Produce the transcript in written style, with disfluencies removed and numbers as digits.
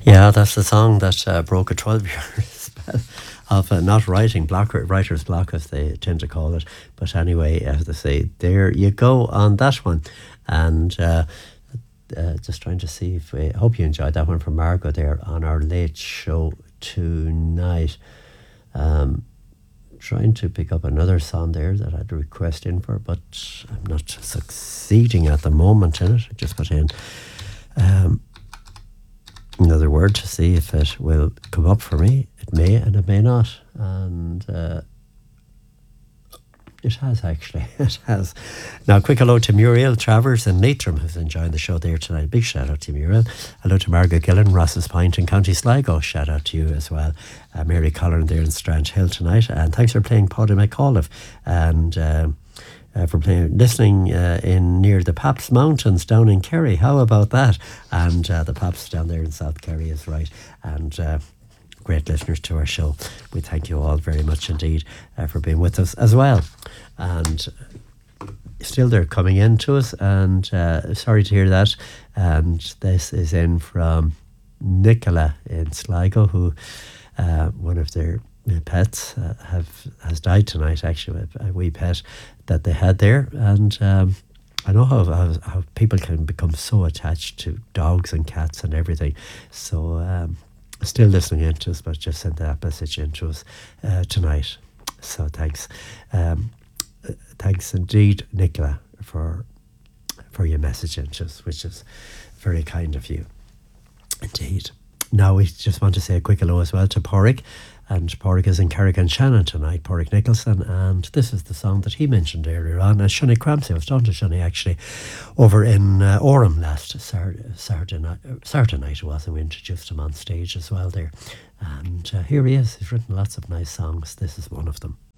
Yeah, that's the song that broke a 12-year spell of not writing block, writer's block, as they tend to call it. But anyway, as they say, there you go on that one. And just trying to see if I hope you enjoyed that one from Margot there on our late show tonight. Trying to pick up another song there that I had a request in for, but I'm not succeeding at the moment in it. I just put in another word to see if it will come up for me. It may and it may not. And it has actually. It has. Now, quick hello to Muriel Travers and Leitrim, who's enjoying the show there tonight. Big shout out to Muriel. Hello to Margaret Gillen, Ross's Point in County Sligo. Shout out to you as well. Mary Collin there in Strange Hill tonight. And thanks for playing Paddy McAuliffe. And for listening in near the Paps Mountains down in Kerry. How about that? And the Paps down there in South Kerry is right. And great listeners to our show. We thank you all very much indeed for being with us as well. And still they're coming in to us, and sorry to hear that. And this is in from Nicola in Sligo, who one of their pets has died tonight, actually, a wee pet that they had there. And I know how people can become so attached to dogs and cats and everything. So still listening in to us, but just sent that message in to us tonight. So thanks. Thanks indeed, Nicola, for your message in to us, which is very kind of you. Indeed. Now we just want to say a quick hello as well to Porrick. And Porrick is in Carrick-on-Shannon tonight, Porrick Nicholson, and this is the song that he mentioned earlier on. As Shunny Cramsey, I was talking to Shunny actually over in Orem last Saturday night it was, and we introduced him on stage as well there. And here he is. He's written lots of nice songs. This is one of them.